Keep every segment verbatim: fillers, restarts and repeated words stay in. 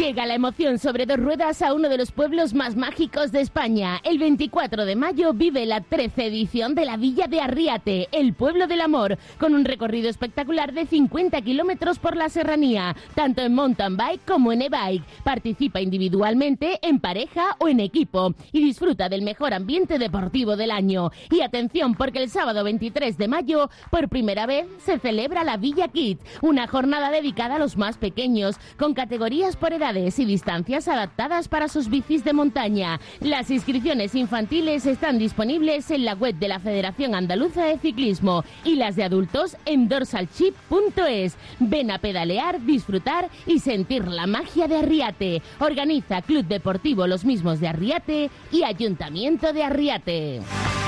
Llega la emoción sobre dos ruedas a uno de los pueblos más mágicos de España. El veinticuatro de mayo vive la trece edición de la Villa de Arriate, el pueblo del amor, con un recorrido espectacular de cincuenta kilómetros por la serranía, tanto en mountain bike como en e-bike. Participa individualmente, en pareja o en equipo y disfruta del mejor ambiente deportivo del año. Y atención, porque el sábado veintitrés de mayo, por primera vez, se celebra la Villa Kids, una jornada dedicada a los más pequeños, con categorías por edades y distancias adaptadas para sus bicis de montaña. Las inscripciones infantiles están disponibles en la web de la Federación Andaluza de Ciclismo y las de adultos en dorsalchip punto es. Ven a pedalear, disfrutar y sentir la magia de Arriate. Organiza Club Deportivo Los Mismos de Arriate y Ayuntamiento de Arriate.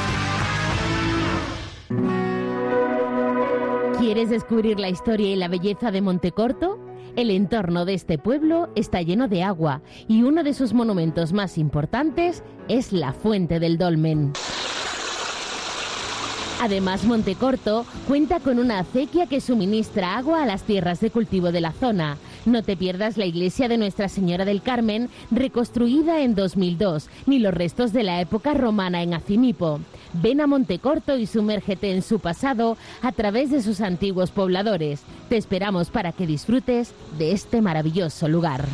¿Quieres descubrir la historia y la belleza de Montecorto? El entorno de este pueblo está lleno de agua y uno de sus monumentos más importantes es la Fuente del Dolmen. Además, Montecorto cuenta con una acequia que suministra agua a las tierras de cultivo de la zona. No te pierdas la iglesia de Nuestra Señora del Carmen, reconstruida en dos mil dos, ni los restos de la época romana en Acimipo. Ven a Montecorto y sumérgete en su pasado a través de sus antiguos pobladores. Te esperamos para que disfrutes de este maravilloso lugar.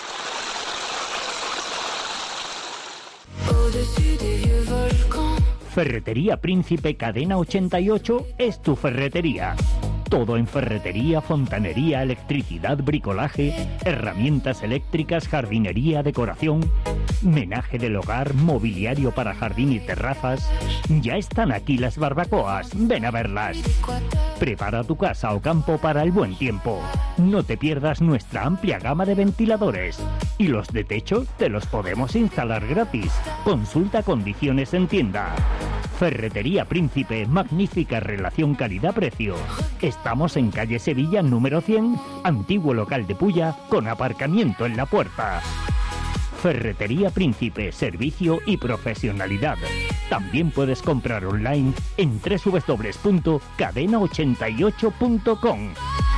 Ferretería Príncipe Cadena ochenta y ocho es tu ferretería. Todo en ferretería, fontanería, electricidad, bricolaje, herramientas eléctricas, jardinería, decoración, menaje del hogar, mobiliario para jardín y terrazas. Ya están aquí las barbacoas, ven a verlas. Prepara tu casa o campo para el buen tiempo. No te pierdas nuestra amplia gama de ventiladores. Y los de techo te los podemos instalar gratis. Consulta condiciones en tienda. Ferretería Príncipe, magnífica relación calidad-precio. Estamos en calle Sevilla número cien, antiguo local de Pulla, con aparcamiento en la puerta. Ferretería Príncipe, servicio y profesionalidad. También puedes comprar online en doble u doble u doble u punto cadena ochenta y ocho punto com.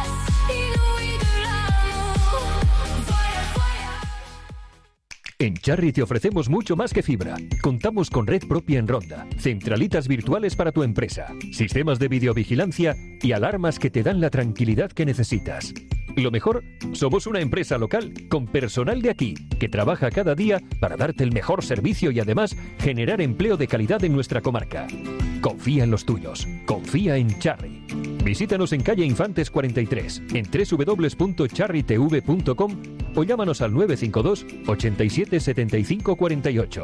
En Charry te ofrecemos mucho más que fibra. Contamos con red propia en Ronda, centralitas virtuales para tu empresa, sistemas de videovigilancia y alarmas que te dan la tranquilidad que necesitas. Lo mejor, somos una empresa local con personal de aquí que trabaja cada día para darte el mejor servicio y además generar empleo de calidad en nuestra comarca. Confía en los tuyos, confía en Charry. Visítanos en calle Infantes cuarenta y tres, en doble u doble u doble u punto charry t v punto com o llámanos al nueve cinco dos, ochenta y siete, setenta y cinco cuarenta y ocho.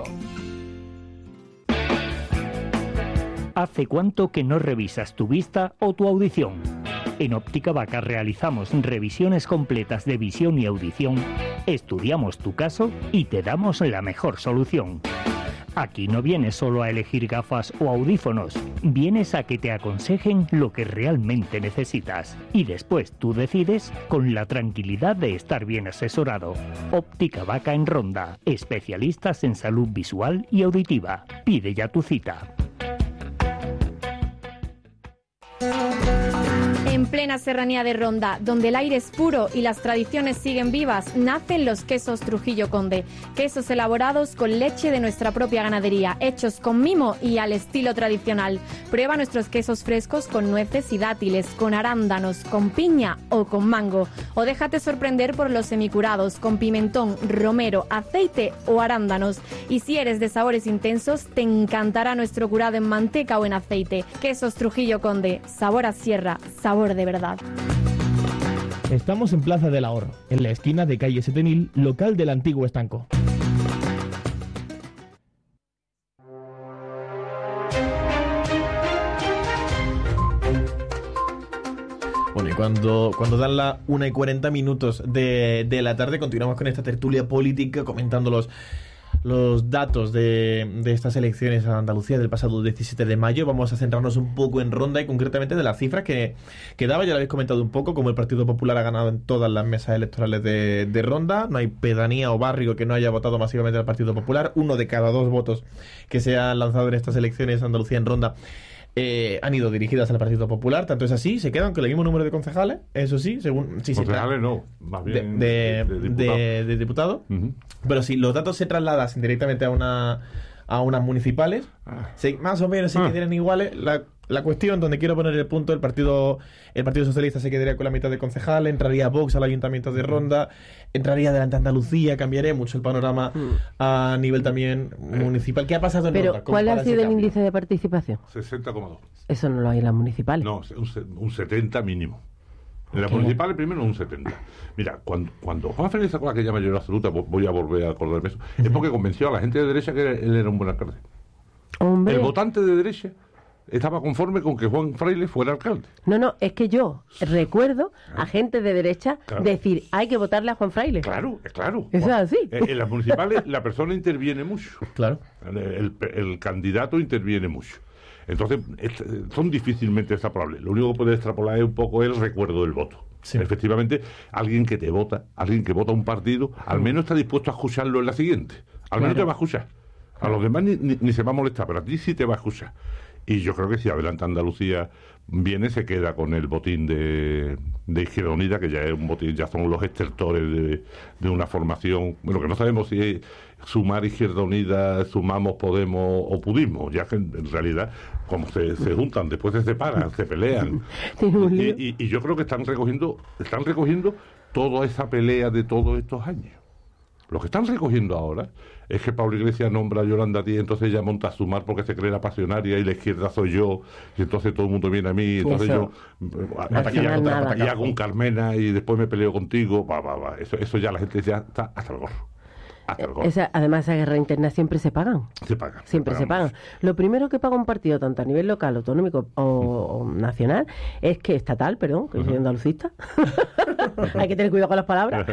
¿Hace cuánto que no revisas tu vista o tu audición? En Óptica Vaca realizamos revisiones completas de visión y audición, estudiamos tu caso y te damos la mejor solución. Aquí no vienes solo a elegir gafas o audífonos, vienes a que te aconsejen lo que realmente necesitas. Y después tú decides con la tranquilidad de estar bien asesorado. Óptica Vaca en Ronda, especialistas en salud visual y auditiva. Pide ya tu cita. En plena serranía de Ronda, donde el aire es puro y las tradiciones siguen vivas, nacen los quesos Trujillo Conde. Quesos elaborados con leche de nuestra propia ganadería, hechos con mimo y al estilo tradicional. Prueba nuestros quesos frescos con nueces y dátiles, con arándanos, con piña o con mango. O déjate sorprender por los semicurados, con pimentón, romero, aceite o arándanos. Y si eres de sabores intensos, te encantará nuestro curado en manteca o en aceite. Quesos Trujillo Conde, sabor a sierra, sabor de verdad. Estamos en Plaza del Ahorro, en la esquina de calle siete mil, local del antiguo estanco. Bueno, y cuando, cuando dan la una y cuarenta minutos de, de la tarde, continuamos con esta tertulia política, comentando los los datos de, de estas elecciones a Andalucía del pasado diecisiete de mayo. Vamos a centrarnos un poco en Ronda y concretamente de las cifras que, que daba, ya lo habéis comentado un poco, como el Partido Popular ha ganado en todas las mesas electorales de, de Ronda. No hay pedanía o barrio que no haya votado masivamente al Partido Popular. Uno de cada dos votos que se han lanzado en estas elecciones a Andalucía en Ronda eh, han ido dirigidas al Partido Popular, tanto es así, se quedan con el mismo número de concejales, eso sí, según... Sí, concejales no, más bien de, de, de, de diputados. De, de diputado. Uh-huh. Pero si los datos se trasladan directamente a una a unas municipales, ah. se, más o menos se ah. quedarían iguales. La, la cuestión donde quiero poner el punto, el partido el Partido Socialista se quedaría con la mitad de concejales, entraría Vox al Ayuntamiento de Ronda, entraría Adelante Andalucía, cambiaría mucho el panorama mm. a nivel también municipal. ¿Qué ha pasado en Pero, Ronda? ¿cuál ha sido el índice de participación? sesenta coma dos. Eso no lo hay en las municipales. No, un, un setenta mínimo. En las municipales primero un setenta. Mira, cuando, cuando Juan Félix sacó aquella mayoría absoluta, voy a volver a acordarme eso, uh-huh. es porque convenció a la gente de derecha que él era un buen alcalde. Hombre. El votante de derecha estaba conforme con que Juan Fraile fuera alcalde. No, no, es que yo recuerdo a gente de derecha claro. decir, hay que votarle a Juan Fraile. Claro, claro. Eso es así. En las municipales la persona interviene mucho. Claro. El, el, el candidato interviene mucho. Entonces, es, son difícilmente extrapolables. Lo único que puede extrapolar es un poco el recuerdo del voto. Sí. Efectivamente, alguien que te vota, alguien que vota un partido, al menos está dispuesto a escucharlo en la siguiente. Al menos claro. te va a escuchar. A los demás ni, ni, ni se va a molestar, pero a ti sí te va a escuchar. Y yo creo que si Adelante Andalucía viene, se queda con el botín de, de Izquierda Unida, que ya es un botín, ya son los estertores de, de una formación. Bueno, que no sabemos si es sumar Izquierda Unida, sumamos Podemos o Pudismo, ya que en, en realidad, como se, se juntan, después se separan, se pelean. y, y, y yo creo que están recogiendo, están recogiendo toda esa pelea de todos estos años. Lo que están recogiendo ahora es que Pablo Iglesias nombra a Yolanda Díaz, entonces ella monta a sumar porque se cree la pasionaria y la izquierda soy yo, y entonces todo el mundo viene a mí, entonces eso, yo aquí hago, y hago un Carmena y después me peleo contigo, va, va, va. Eso, eso ya la gente ya está hasta el gorro. Hasta el gorro. Esa, además, esa guerra interna siempre se pagan. Se pagan. Siempre se, se pagan. Lo primero que paga un partido, tanto a nivel local, autonómico o, o nacional, es que estatal, perdón, que uh-huh. soy andalucista. Hay que tener cuidado con las palabras.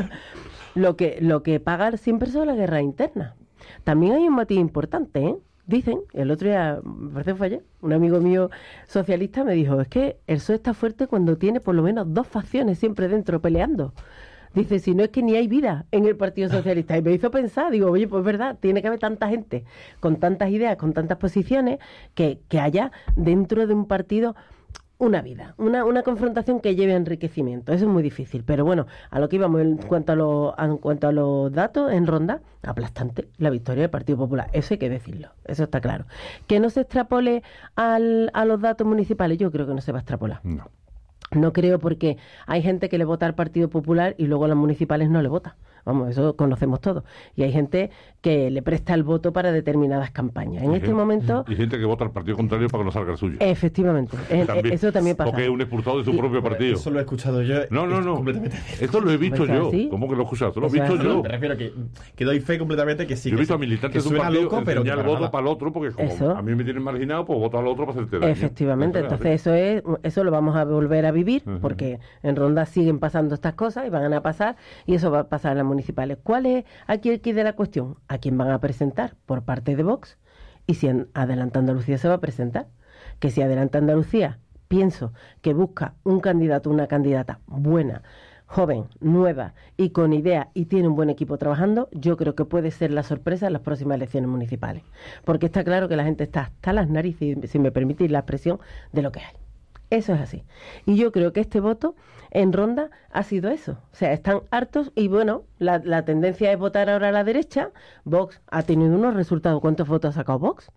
Lo que, lo que paga siempre son las guerras internas. También hay un matiz importante, ¿eh? Dicen, el otro día, me parece que fue ayer, un amigo mío socialista me dijo, es que el P S O E está fuerte cuando tiene por lo menos dos facciones siempre dentro peleando. Dice, si no es que ni hay vida en el Partido Socialista. Y me hizo pensar, digo, oye, pues es verdad, tiene que haber tanta gente con tantas ideas, con tantas posiciones, que, que haya dentro de un partido una vida, una, una confrontación que lleve a enriquecimiento. Eso es muy difícil, pero bueno, a lo que íbamos en cuanto a, lo, en cuanto a los datos en Ronda, aplastante la victoria del Partido Popular, eso hay que decirlo, eso está claro. Que no se extrapole al, a los datos municipales, yo creo que no se va a extrapolar. No. No creo, porque hay gente que le vota al Partido Popular y luego a las municipales no le vota. Vamos, eso conocemos todos. Y hay gente que le presta el voto para determinadas campañas. En y este gente, momento... Y gente que vota al partido contrario para que no salga el suyo. Efectivamente. También, eso también pasa. Porque es un expulsado de su propio partido. Eso lo he escuchado yo. No, no, no. Esto lo he visto yo. ¿Sí? ¿Cómo que lo he escuchado? Esto lo he visto yo. Me refiero a que, que doy fe completamente que sí. Yo he visto que a militantes de un partido loco, pero enseñar el voto nada. Para el otro, porque como eso. A mí me tienen marginado, pues voto al otro para hacerte daño. Efectivamente. Entonces eso es eso lo vamos a volver a vivir, uh-huh. porque en Ronda siguen pasando estas cosas y van a pasar, y eso va a pasar en las municipales. ¿Cuál es aquí el quid de la cuestión? ¿A quién van a presentar por parte de Vox? Y si en Adelante Andalucía se va a presentar. Que si Adelante Andalucía, pienso que busca un candidato, una candidata buena, joven, nueva y con idea y tiene un buen equipo trabajando, yo creo que puede ser la sorpresa en las próximas elecciones municipales. Porque está claro que la gente está hasta las narices, si me permitís la expresión, de lo que hay. Eso es así. Y yo creo que este voto en Ronda ha sido eso. O sea, están hartos y bueno, la, la tendencia es votar ahora a la derecha. Vox ha tenido unos resultados. ¿Cuántos votos ha sacado Vox?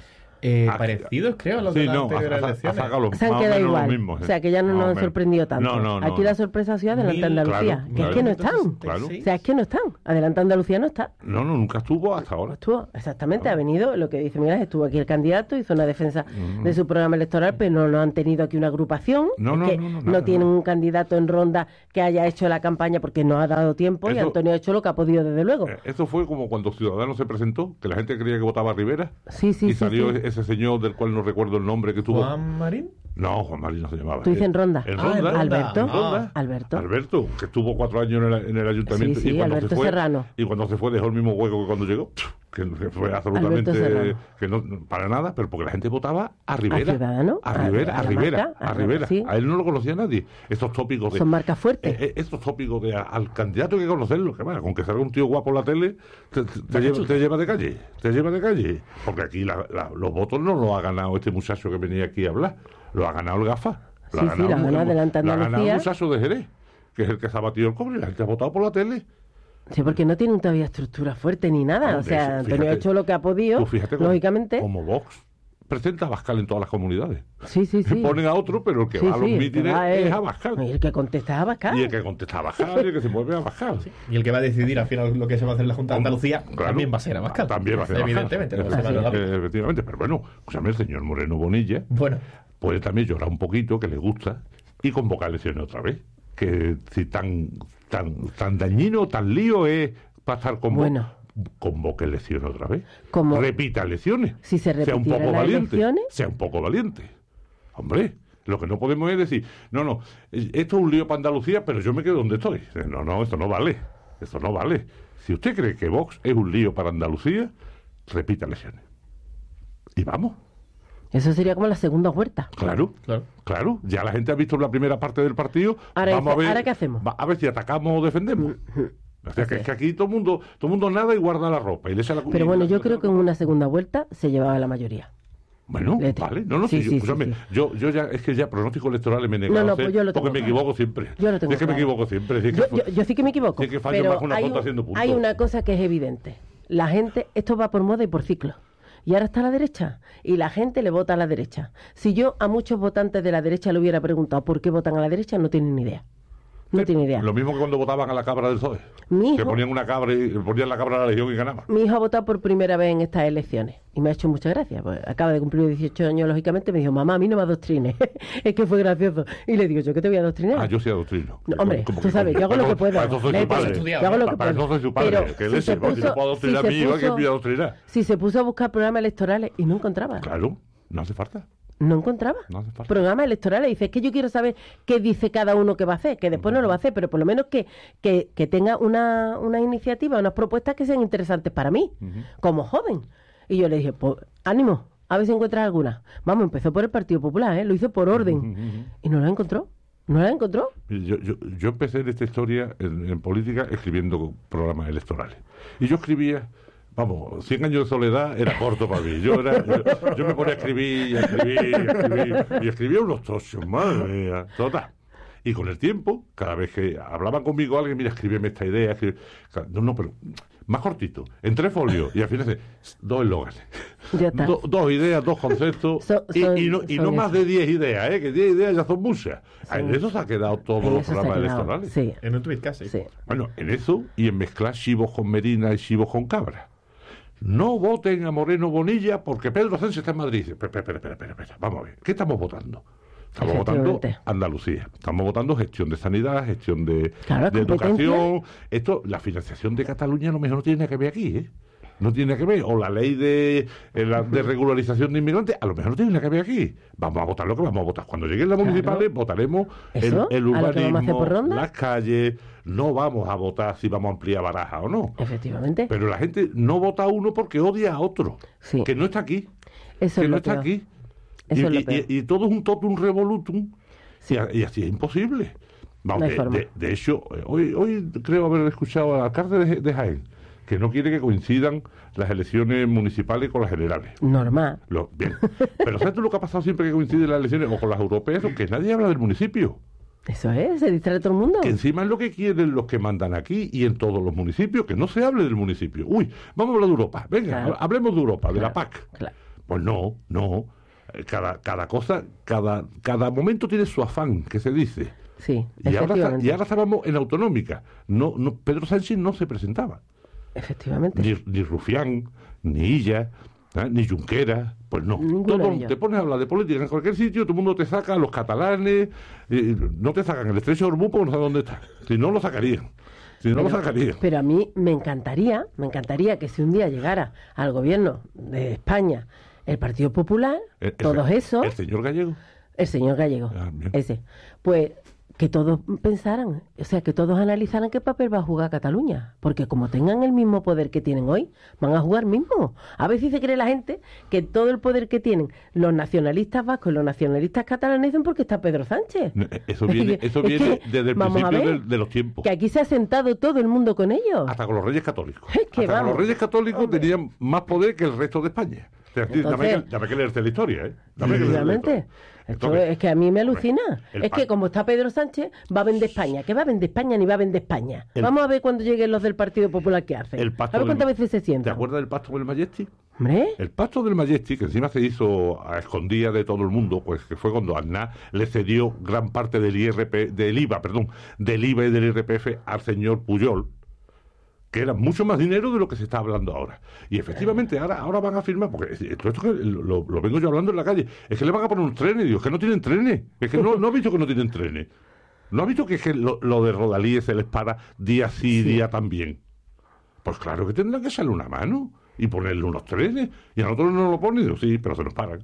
Eh, parecidos, creo, a los sí, de las no, anteriores a, a, elecciones. a los, se han quedado igual. Mismos, ¿eh? O sea, que ya no nos han sorprendido tanto. No, no, no, Aquí no. la sorpresa ha sido Adelante Andalucía. Claro, que claro. es que no están. Claro. O sea, es que no están. Adelante Andalucía no está. No, no, nunca estuvo hasta ahora. Estuvo, exactamente. Claro. Ha venido, lo que dice Miguel, estuvo aquí el candidato, hizo una defensa uh-huh. de su programa electoral, pero no, no han tenido aquí una agrupación. No, no, que no, no, no nada, tienen nada. un candidato en Ronda que haya hecho la campaña porque no ha dado tiempo. Eso, y Antonio ha hecho lo que ha podido, desde luego. Eh, eso fue como cuando Ciudadanos se presentó, que la gente creía que votaba a Rivera. Sí, sí, y sí, salió sí. ese señor del cual no recuerdo el nombre que tuvo. ¿Juan Marín? No, Juan Marín no se llamaba. Tú dices en Ronda. En Ah, Ronda. en Ronda. Alberto. En Ronda. Alberto. Alberto, que estuvo cuatro años en el, en el ayuntamiento. Sí, sí, y cuando Alberto se fue, Serrano. Y cuando se fue dejó el mismo hueco que cuando llegó. que fue absolutamente que no para nada, pero porque la gente votaba a Rivera, a, a Rivera, a, a, a Rivera, marca, a, a Rivera. Sí. A él no lo conocía nadie. Estos tópicos de son marcas fuertes. Eh, estos tópicos de al candidato hay que conocerlo, que vaya, con que salga un tío guapo en la tele, te, te, te, lleva, te lleva de calle, te lleva de calle, porque aquí la, la, los votos no los ha ganado este muchacho que venía aquí a hablar, lo ha ganado el Gafa, lo sí, ha ganado, sí, la ganado delante lo ha ganado un muchacho de Jerez, que es el que se ha batido el cobre, la gente ha votado por la tele. Sí, porque no tienen todavía estructura fuerte ni nada. No, o sea, Antonio fíjate, ha hecho lo que ha podido, lógicamente. Como, como Vox presenta a Abascal en todas las comunidades. Sí, sí, sí. Ponen a otro, pero el que sí, va a los sí, mítines es, es Abascal. Y el que contesta es Abascal. Y el que contesta es Abascal, y el que se mueve es Abascal. Sí. Y el que va a decidir al final lo que se va a hacer en la Junta de Andalucía claro, también va a ser Abascal. También va a ser Abascal. Evidentemente. No Efectivamente, efectivamente. Pero bueno, escúchame, el señor Moreno Bonilla bueno. puede también llorar un poquito, que le gusta, y convocar elecciones otra vez. Que si tan, tan, tan dañino, tan lío es pasar con bueno. convoque elecciones otra vez. Como repita elecciones. Si se sea un poco valiente. Elecciones. Sea un poco valiente. Hombre, lo que no podemos es decir, no, no, esto es un lío para Andalucía, pero yo me quedo donde estoy. No, no, esto no vale. Esto no vale. Si usted cree que Vox es un lío para Andalucía, repita elecciones. Y vamos. Eso sería como la segunda huerta. Claro, claro, claro. Ya la gente ha visto la primera parte del partido. Ahora, vamos a ver, ¿ahora qué hacemos? Va, a ver si atacamos o defendemos. O sea, que, que aquí todo el mundo, todo el mundo nada y guarda la ropa. Y le echa la, Pero bueno, la, yo la, creo la, que en una segunda vuelta se llevaba la mayoría. Bueno, Lete. vale. No, no, sí, sí, sí, yo, sí, sí. yo, yo ya, es que ya pronósticos electorales me he negado no, no, a hacer pues yo lo tengo porque claro. me equivoco siempre. Yo lo tengo Es que claro. me equivoco siempre. Es que yo, fue, yo, yo sí que me equivoco. Es que fallo pero más una hay, tonta un, haciendo puntos. hay una cosa que es evidente. La gente, esto va por moda y por ciclo. Y ahora está a la derecha. Y la gente le vota a la derecha. Si yo a muchos votantes de la derecha le hubiera preguntado por qué votan a la derecha, no tienen ni idea. No sí, tiene idea. Lo mismo que cuando votaban a la cabra del P S O E. Mi hijo, que ponían una cabra y ponían la cabra a la legión y ganaban. Mi hijo ha votado por primera vez en estas elecciones. Y me ha hecho muchas gracias. Pues acaba de cumplir dieciocho años, lógicamente. Me dijo, mamá, a mí no me adoctrines. Es que fue gracioso. Y le digo, ¿yo qué te voy a adoctrinar? Ah, yo sí adoctrino. No, hombre, tú sabes, yo hago lo que puedo. Para eso soy su padre. Yo hago lo que para puedo. eso soy su padre. Pero que si le se si no puedo adoctrinar si a mi hijo, ¿a quién voy a adoctrinar? Si se puso a buscar programas electorales y no encontraba. Claro, no hace falta. No encontraba. No hace falta. Programas electorales. Dice, es que yo quiero saber qué dice cada uno que va a hacer, que después no lo va a hacer, pero por lo menos que, que, que tenga una, una iniciativa, unas propuestas que sean interesantes para mí, uh-huh. como joven. Y yo le dije, pues ánimo, a ver si encuentras alguna. Vamos, empezó por el Partido Popular, ¿eh? Lo hizo por orden. Uh-huh. Y no la encontró. ¿No la encontró? Yo, yo, yo empecé en esta historia, en, en política, escribiendo programas electorales. Y yo escribía... Vamos, cien años de soledad era corto para mí. Yo, era, yo, yo me ponía a escribir y a escribir y a escribir. Y escribía unos tochos, madre mía. Total. Y con el tiempo, cada vez que hablaban conmigo alguien, mira, escríbeme esta idea. Escribe... No, no, pero más cortito, en tres folios. Y al final, dos eslóganes. Do, dos ideas, dos conceptos. So, y, son, y no, y no más de diez ideas, ¿eh? Que diez ideas ya son muchas. Sí. En eso se ha quedado todos los programas electorales. Sí. En un tuit casi. Sí. Bueno, en eso y en mezclar chivos con merina y chivos con cabra. No voten a Moreno Bonilla porque Pedro Sánchez está en Madrid. Espera, espera, espera, espera, espera. Vamos a ver. ¿Qué estamos votando? Estamos votando Andalucía. Estamos votando gestión de sanidad, gestión de, claro, de educación. Esto, la financiación de Cataluña a lo mejor no tiene nada que ver aquí, ¿eh? No tiene nada que ver. O la ley de, la, de regularización de inmigrantes, a lo mejor no tiene nada que ver aquí. Vamos a votar lo que vamos a votar. Cuando lleguen las claro. municipales, votaremos el, el urbanismo, las calles. No vamos a votar si vamos a ampliar Baraja o no. Efectivamente. Pero la gente no vota a uno porque odia a otro. Sí. Que no está aquí. Eso que es no lo está peor. aquí. Eso y, es lo y, peor. Y, y todo es un totum revolutum. Sí. Y, y así es imposible. Vamos, no hay de, forma. De, de hecho, hoy, hoy creo haber escuchado al alcalde de, de Jaén que no quiere que coincidan las elecciones municipales con las generales. Normal. Lo, bien. Pero ¿sabes tú lo que ha pasado siempre que coinciden las elecciones o con las europeas? Que nadie habla del municipio. Eso es, se distrae todo el mundo. Que encima es lo que quieren los que mandan aquí y en todos los municipios, que no se hable del municipio. Uy, vamos a hablar de Europa. Venga, claro. hablemos de Europa, claro. de la P A C. Claro. Pues no, no. Cada, cada cosa, cada, cada momento tiene su afán, que se dice. Sí, y ahora, y ahora estábamos en autonómica. No, no, Pedro Sánchez no se presentaba. Efectivamente. Ni, ni Rufián, ni Illa, ¿eh? ni Junqueras, pues no. Todo, te pones a hablar de política en cualquier sitio, todo el mundo te saca, los catalanes, eh, no te sacan el estrecho de Hormuz porque no saben dónde está. Si no, lo sacarían. Si no, pero, lo sacarían. Pero a mí me encantaría, me encantaría que si un día llegara al gobierno de España el Partido Popular, el, todos el, esos... El señor Gallego. El señor Gallego, ah, ese. Pues... que todos pensaran, o sea, que todos analizaran qué papel va a jugar Cataluña, porque como tengan el mismo poder que tienen hoy, van a jugar mismo. A veces se cree la gente que todo el poder que tienen los nacionalistas vascos y los nacionalistas catalanes dicen porque está Pedro Sánchez. Eso viene, eso viene que, desde el principio ver, de, de los tiempos. Que aquí se ha sentado todo el mundo con ellos. Hasta con los reyes católicos. Es que Hasta vamos, con los reyes católicos hombre. tenían más poder que el resto de España. Entonces, dame, que, dame que leerte la historia, ¿eh? Dame que leerte la historia. Esto Entonces, es que a mí me alucina. Es que como está Pedro Sánchez, va a vender España. ¿Qué va a vender España ni va a vender España? El, Vamos a ver cuando lleguen los del Partido Popular qué hacen. El pacto a ver cuántas del, veces se sientan. ¿Te acuerdas del pacto del Majestic? ¿Hombre? El pacto del Majestic, que encima se hizo a escondidas de todo el mundo, pues que fue cuando Aznar le cedió gran parte del I R P, del I V A, perdón, del I V A y del I R P F al señor Pujol, que era mucho más dinero de lo que se está hablando ahora. Y efectivamente, ahora, ahora van a firmar, porque esto, esto que lo, lo vengo yo hablando en la calle, es que le van a poner un trenes, digo, es que no tienen trenes, es que no, no ha visto que no tienen trenes. ¿No ha visto que, es que lo, lo de Rodalíes se les para día sí y sí. día también? Pues claro que tendrán que echarle una mano y ponerle unos trenes, y a nosotros no nos lo ponen, digo, sí, pero se nos paran.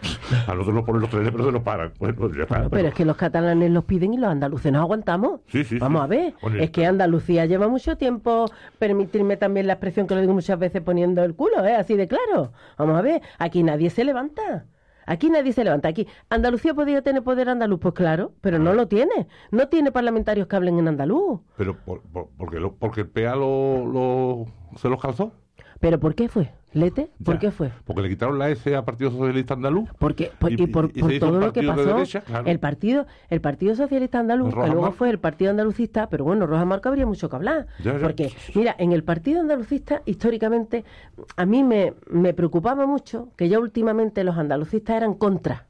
A nosotros nos ponen los trenes, pero se nos paran. Bueno, pues ya está, pero, pero es que los catalanes los piden y los andaluces nos aguantamos. Sí, sí, Vamos sí. a ver. Bueno, es que Andalucía lleva mucho tiempo, permitirme también la expresión que lo digo muchas veces poniendo el culo, ¿eh? Así de claro. Vamos a ver. Aquí nadie se levanta. Aquí nadie se levanta. Aquí Andalucía podría tener poder andaluz, pues claro, pero no lo tiene. No tiene parlamentarios que hablen en andaluz. Pero por, por, porque, lo, porque el P A lo, lo, se los calzó. ¿Pero por qué fue? ¿Lete? ¿Por ya, qué fue? Porque le quitaron la S al Partido Socialista Andaluz. Porque, por, y, y por, y por todo lo que pasó, derecha, claro. el partido el partido Socialista Andaluz, que luego Mar... fue el Partido Andalucista, pero bueno, Rojas Marco habría mucho que hablar. Ya, ya. Porque, mira, en el Partido Andalucista, históricamente, a mí me, me preocupaba mucho que ya últimamente los andalucistas eran contra.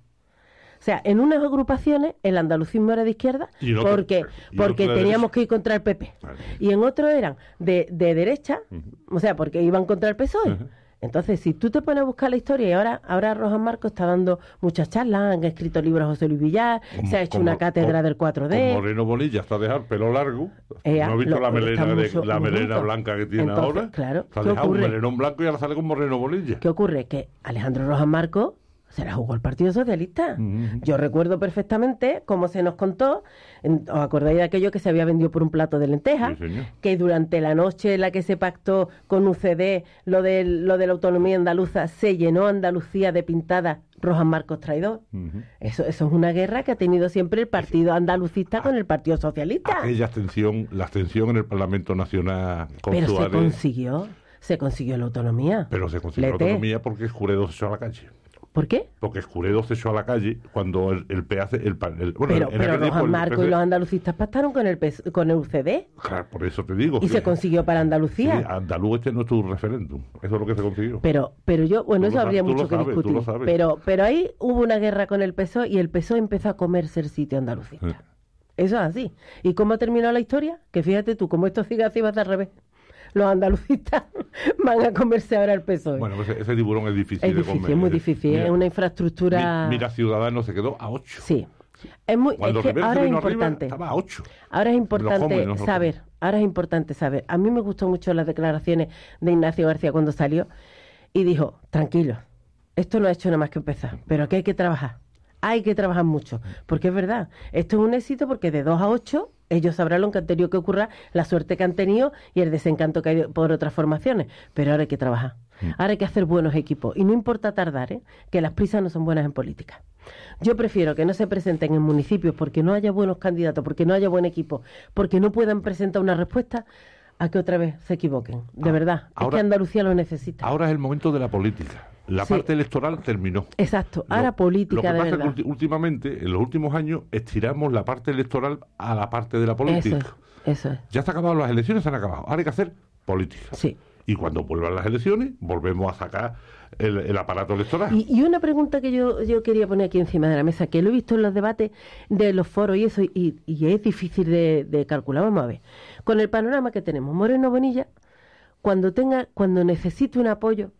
O sea, en unas agrupaciones el andalucismo era de izquierda otro, porque porque teníamos que ir contra el P P. Vale. Y en otros eran de, de derecha, uh-huh. o sea, porque iban contra el P S O E. Uh-huh. Entonces, si tú te pones a buscar la historia, y ahora ahora Rojas Marco está dando muchas charlas, han escrito libros José Luis Villar, como, se ha hecho como, una cátedra como, del cuatro D. Moreno Bonilla está dejado pelo largo. Eh, ¿No has visto lo, la melena de, mucho, la melena blanca que tiene Entonces, ahora? Claro, se ha dejado ocurre? un melenón blanco y ahora sale con Moreno Bonilla. ¿Qué ocurre? Que Alejandro Rojas Marco se la jugó el Partido Socialista. Uh-huh. Yo recuerdo perfectamente cómo se nos contó, ¿os acordáis de aquello que se había vendido por un plato de lentejas? Sí, que durante la noche en la que se pactó con U C D lo de, lo de la autonomía andaluza, se llenó Andalucía de pintadas Rojas Marcos traidor. Uh-huh. Eso, eso es una guerra que ha tenido siempre el Partido Andalucista ah, con el Partido Socialista. Aquella abstención, la abstención en el Parlamento Nacional con Pero Suárez, se consiguió, se consiguió la autonomía. Pero se consiguió Lete. la autonomía porque Escuredo se echó a la calle. ¿Por qué? Porque Escuredo se echó a la calle cuando el, el P A C... El, el, bueno, pero pero Rojas Marco y los andalucistas pactaron con el, con el U C D. Claro, por eso te digo. Y se consiguió para Andalucía. Sí, Andaluz este no es tu referéndum. Eso es lo que se consiguió. Pero pero yo... Bueno, eso habría mucho que sabes, discutir. Pero, pero ahí hubo una guerra con el P S O E y el P S O E empezó a comerse el sitio andalucista. Sí. Eso es así. ¿Y cómo ha terminado la historia? Que fíjate tú, como esto sigue así, va al revés. Los andalucistas van a comerse ahora el P S O E. Bueno, pues ese tiburón es difícil es de difícil, comer. Es muy difícil, mira, es una infraestructura... Mira, Ciudadanos se quedó a ocho. Sí. Es muy, Cuando es que ahora es importante. Arriba, estaba a ocho. Ahora es importante come, saber, ahora es importante saber. A mí me gustó mucho las declaraciones de Ignacio García cuando salió y dijo, tranquilo, esto no ha hecho nada más que empezar, pero aquí hay que trabajar. Hay que trabajar mucho, porque es verdad, esto es un éxito porque de dos a ocho ellos sabrán lo que han tenido que ocurrir, la suerte que han tenido y el desencanto que hay por otras formaciones, pero ahora hay que trabajar, ahora hay que hacer buenos equipos y no importa tardar, ¿eh? Que las prisas no son buenas en política. Yo prefiero que no se presenten en municipios porque no haya buenos candidatos, porque no haya buen equipo, porque no puedan presentar una respuesta, a que otra vez se equivoquen, de ah, verdad, ahora, es que Andalucía lo necesita. Ahora es el momento de la política. La sí. parte electoral terminó. Exacto, ahora lo, política lo que de pasa verdad. Es que últimamente, en los últimos años, estiramos la parte electoral a la parte de la política. Eso es, eso es. Ya está acabado, las elecciones se han acabado. Ahora hay que hacer política. Sí. Y cuando vuelvan las elecciones, volvemos a sacar el, el aparato electoral. Y, y una pregunta que yo, yo quería poner aquí encima de la mesa, que lo he visto en los debates de los foros y eso, y, y es difícil de, de calcular. Vamos a ver. Con el panorama que tenemos, Moreno Bonilla, cuando tenga, cuando necesite un apoyo,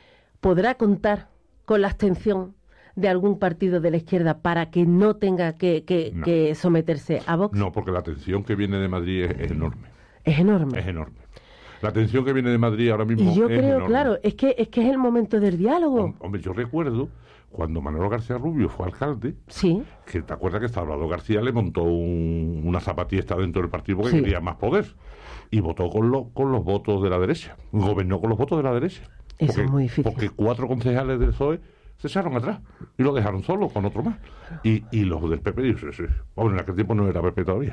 podrá contar con la abstención de algún partido de la izquierda para que no tenga que, que, no. que someterse a Vox. No, porque la tensión que viene de Madrid es, es enorme. Es enorme. Es enorme. La tensión que viene de Madrid ahora mismo Y yo es creo, enorme. claro, es que, es que es el momento del diálogo. Hombre, yo recuerdo cuando Manolo García Rubio fue alcalde, Sí. que te acuerdas que Salvador García le montó un, una zapatista dentro del partido porque Sí. quería más poder. Y votó con, lo, con los votos de la derecha. Gobernó con los votos de la derecha. Eso Porque- es muy difícil. Porque cuatro concejales del P S O E se echaron atrás y lo dejaron solo con otro más. Y, y los del P P, dice, sí, sí. Bueno, en aquel tiempo no era P P todavía.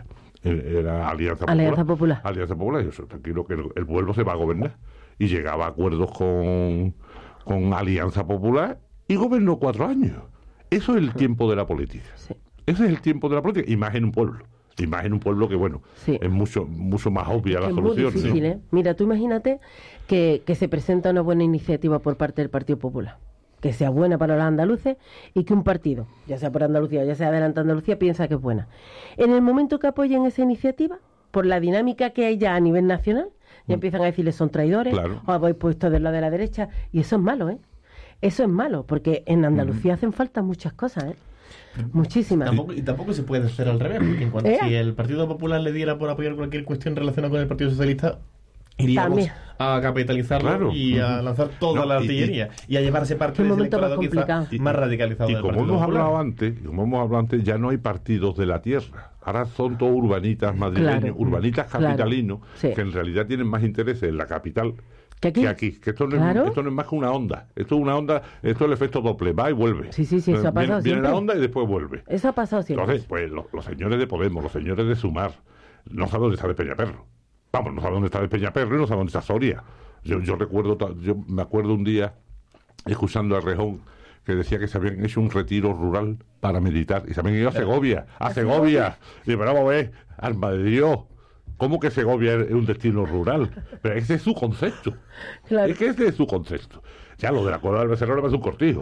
Era Alianza Popular. Alianza Popular. Alianza Popular. Y yo, tranquilo, que el, el pueblo se va a gobernar. Y llegaba a acuerdos con, con Alianza Popular y gobernó cuatro años. Eso es el tiempo de la política. Sí. Ese es el tiempo de la política. Y más en un pueblo. Y más en un pueblo que, bueno, Sí. es mucho mucho más obvia la Es muy solución. difícil, ¿no? ¿eh? Mira, tú imagínate que, que se presenta una buena iniciativa por parte del Partido Popular, que sea buena para los andaluces y que un partido, ya sea por Andalucía, ya sea Adelante Andalucía, piensa que es buena. En el momento que apoyen esa iniciativa, por la dinámica que hay ya a nivel nacional, ya empiezan a decirles son traidores, Claro. o habéis puesto del lado de la derecha, y eso es malo, ¿eh? Eso es malo, porque en Andalucía hacen falta muchas cosas, ¿eh? Muchísimas. Tampoco, y tampoco se puede hacer al revés, porque en cuanto ¿Eh? si el Partido Popular le diera por apoyar cualquier cuestión relacionada con el Partido Socialista, iríamos También. a capitalizarlo Claro. y a lanzar toda No, la y- artillería y, a llevarse parte Qué del momento más electorado quizá complicado. Y- más y- radicalizado Y del como Partido hemos Popular. hablado antes, como hemos hablado antes, ya no hay partidos de la tierra. Ahora son todos urbanitas madrileños, Claro. urbanitas Claro. capitalinos, Sí. que en realidad tienen más intereses en la capital ¿Que aquí? que aquí. Que esto no, Claro. es, esto no es más que una onda. Esto es una onda, esto es el efecto Doppler, va y vuelve. Sí, sí, sí, eso ha Viene- pasado Viene la siempre. onda y después vuelve. Eso ha pasado siempre. Entonces, pues los, los señores de Podemos, los señores de Sumar, no saben dónde está de Peñaperro. Vamos, no saben dónde está de Peñaperro y no saben dónde está Soria. Yo, yo recuerdo, ta- yo me acuerdo un día escuchando a Rejón que decía que se habían hecho un retiro rural para meditar y se habían ido a Segovia, a Segovia. Y pero vamos a ver, alma de Dios, ¿cómo que Segovia es un destino rural? Pero ese es su concepto. Claro. Es que ese es su concepto. Ya lo de la cueva del becerro le pasa un cortijo.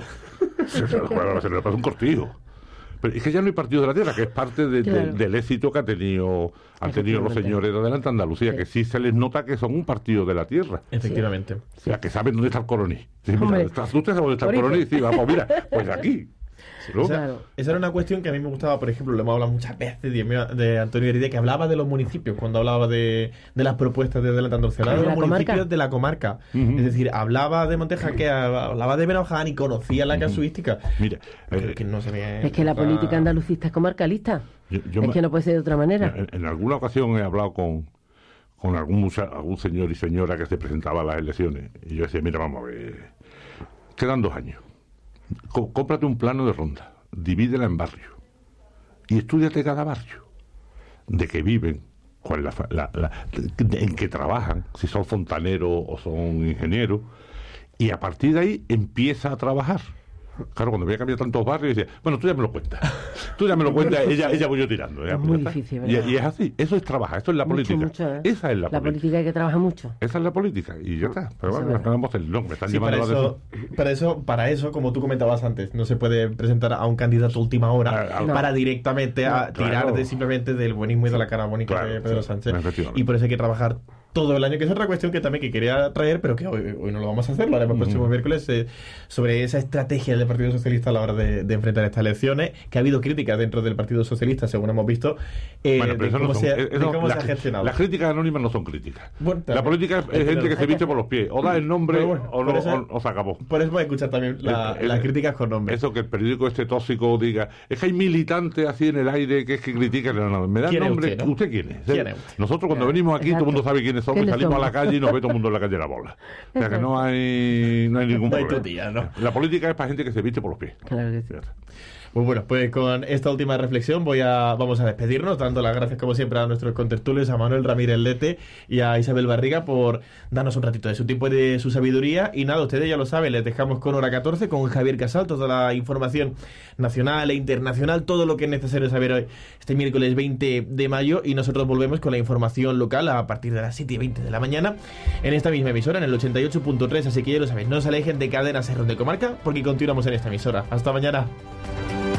La cueva del becerro le pasa un cortijo. Pero es que ya no hay partido de la tierra, que es parte de- de- Claro. del éxito que ha tenido, han tenido los Efectivamente. señores de Adelante Andalucía, Sí. que sí se les nota que son un partido de la tierra. Efectivamente. O sea, que saben dónde está el coroní. Sí, mira, Hombre. está- ¿Tú sabes dónde está el Por coroní? eso. Sí, vamos, mira, pues aquí. ¿no? Esa, Claro. esa era una cuestión que a mí me gustaba, por ejemplo, lo hemos hablado muchas veces, Dios mío, de Antonio Heredia, que hablaba de los municipios, cuando hablaba de, de las propuestas de Adelante Andalucía, hablaba ¿De de los la municipios comarca? de la comarca. Ujú. Es decir, hablaba de Monteja, que hablaba de Benoján y conocía la casuística. Mira, Creo eh, que no se ve Es que la otra- política andalucista es comarcalista. yo- yo es me- que no puede ser de otra manera. En, en alguna ocasión he hablado con, con algún, mucha- algún señor y señora que se presentaba a las elecciones. Y yo decía, mira, vamos a ver, quedan dos años. Co- cómprate un plano de ronda, divídela en barrios y estúdiate cada barrio. De qué viven, cuál es la, fa- la- la- de- en qué trabajan, si son fontaneros o son ingenieros. Y a partir de ahí empieza a trabajar. Claro, cuando voy a cambiar tantos barrios, decía, bueno, tú ya me lo cuentas. Tú ya me lo cuentas, ella, ella voy yo tirando. ya, Es pues muy ya está. difícil, y, ¿verdad? y es así, eso es trabajar, esto es la Mucho, política. mucho, ¿eh? Esa es la, La política. política hay que trabajar mucho. Esa es la política. Y ya está. Pero Eso bueno, es no vamos a hacer- no, me están Sí, para llevando la eso, para eso, para eso, como tú comentabas antes, no se puede presentar a un candidato a última hora Ah, ah, para directamente a No, tirar claro. de simplemente del buenismo y de la cara bonita Claro, de Pedro sí, Sánchez. efectivamente. Y por eso hay que trabajar todo el año, que es otra cuestión que también que quería traer, pero que hoy, hoy no lo vamos a hacer, lo haremos el próximo miércoles, eh, sobre esa estrategia del Partido Socialista a la hora de, de enfrentar estas elecciones, que ha habido críticas dentro del Partido Socialista, según hemos visto, eh, Bueno, pero de eso cómo, no son- se, eh, de eso- cómo se las- ha gestionado. Las críticas anónimas no son críticas. Bueno, la política es, es gente que se viste por los pies. O da el nombre Pero bueno, o, no, por eso- o, o se acabó. Por eso voy a escuchar también la- El- el- las críticas con nombre. Eso que el periódico este tóxico diga, es que hay militantes así en el aire que es que critican. No, no, me da ¿Quién es nombre. usted, no? quién es? ¿Quién es usted? Nosotros cuando venimos aquí, todo el mundo Exacto. sabe quiénes somos, y ¿Quiénes salimos a la somos? calle y nos ve todo el mundo en la calle la bola. O sea que no hay, no hay ningún No hay problema. tutía, ¿no? La política es para gente que se viste por los pies. Claro que sí. Ya está. Pues bueno, pues con esta última reflexión voy a vamos a despedirnos, dando las gracias como siempre a nuestros contertulios, a Manuel Ramírez Lete y a Isabel Barriga por darnos un ratito de su tiempo y de su sabiduría. Y nada, ustedes ya lo saben, les dejamos con hora catorce, con Javier Casal, toda la información nacional e internacional, todo lo que es necesario saber hoy, este miércoles veinte de mayo, y nosotros volvemos con la información local a partir de las siete y veinte de la mañana en esta misma emisora, en el ochenta y ocho punto tres, así que ya lo saben, no se alejen de Cadena Ser de Comarca, porque continuamos en esta emisora. Hasta mañana.